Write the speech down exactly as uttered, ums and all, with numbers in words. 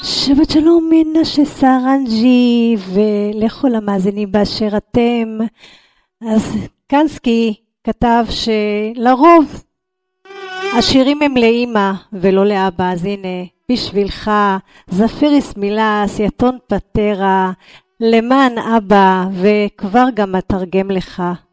שבת שלום מנשה סרנג'י ולכל המאזינים באשר אתם. אז קנסקי כתב שלרוב השירים הם לאמא ולא לאבא, אז הנה בשבילך זפיריס מילס יתון פטרה למען אבא, וכבר גם אתרגם לך.